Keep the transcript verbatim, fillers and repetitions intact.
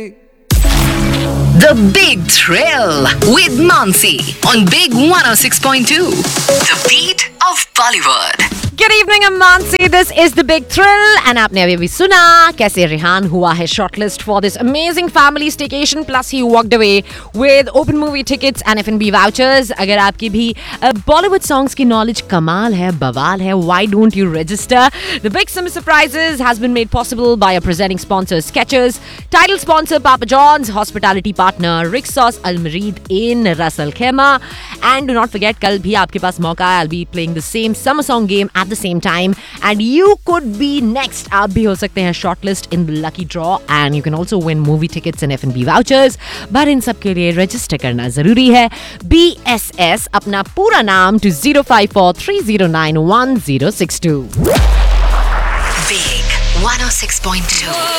The Big Thrill with Mansi on Big one oh six point two. The beat of Bollywood. Good evening, I'm Mansi. This is The Big Thrill and आपने अभी अभी सुना कैसे रिहान हुआ है shortlist for this amazing family staycation, plus he walked away with open movie tickets and F and B vouchers. अगर आपकी भी Bollywood songs की knowledge कमाल है, बवाल है, why don't you register? The Big Summer Surprises has been made possible by our presenting sponsor Skechers, title sponsor Papa John's, hospitality partner Rixos Al Marid in Ras Al Khaimah, and do not forget कल भी आपके पास मौका है. I'll be playing the same summer song game at the same time and you could be next. आप भी हो सकते हैं shortlist in the lucky draw and you can also win movie tickets and F and B vouchers. But इन सब के लिए register करना जरूरी है. B S S अपना पूरा नाम to zero five four three zero nine one zero six two. Big one oh six point two.